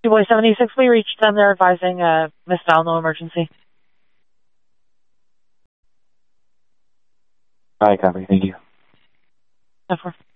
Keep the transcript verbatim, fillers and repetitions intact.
Two Boy seventy-six, we reached them. They're advising uh, Miss Val, no emergency. All right, copy. Thank you. ten four.